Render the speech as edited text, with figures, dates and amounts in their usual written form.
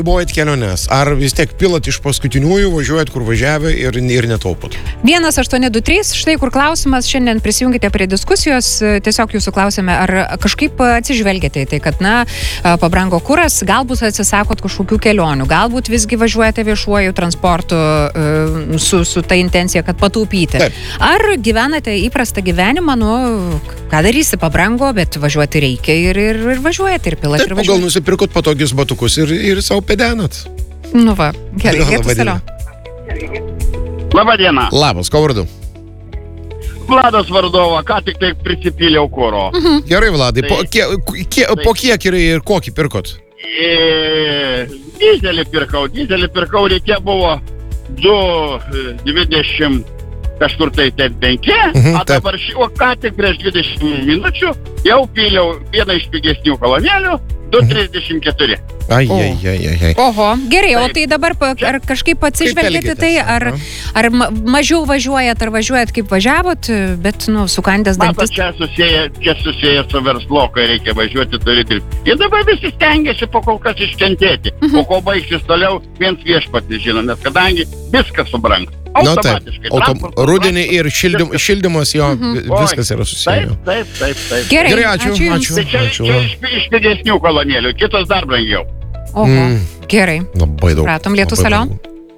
Buvojat keliones, ar vis tiek pilat iš paskutiniųjų, važiuojat kur važiavę ir netaupot? 1823, štai kur klausimas, šiandien prisijungite prie diskusijos, tiesiog jūsų klausime, ar kažkaip atsižvelgėte į tai, kad, pabrango kuras, galbūt atsisakot kažkokių kelionių, galbūt visgi važiuojate viešuoju transportu su ta intencija, kad pataupyti. Taip. Ar gyvenate įprastą gyvenimą, ką darysi, pabrango, bet važiuoti reikia ir važiuojate, ir pilat, Taip, ir gal važiuojate. nusipirkot patogius batukus ir savo pedenat. Gerai, Labą dieną. Labą dieną. Labas, ko vardu? Vladas Vardova, ką tik tai prisipyliau kuro. Gerai, Vladai, po kiek ir kokį pirkot? Dizelį pirkau, reikia buvo 2,20 kažkur tai 5, o dabar ką tik prieš 20 minučių jau pyliau vieną iš pigesnių kolonėlių, 2,34. Ai. Oho, gerai, o tai dabar ar kažkaip atsižvelgėte tai, ar mažiau važiuojat, ar važiuojat kaip važiavot, bet, sukandęs dantis? Matot, čia susiję su verslo, kai reikia važiuoti, turi dirbti. Ir dabar visi stengiasi po kol kas iškentėti. O ko baigsis toliau, viens viešpatis žino, nes kadangi viskas subrangs. Automatiškai. Rudenį ir šildymas jo, viskas yra susiję. Taip. Gerai, ačiū. Čia iš pigesnių kolonėlių, kitos dar brangiau. Oho, gerai. Labai daug. Pratom, Lietus, alio.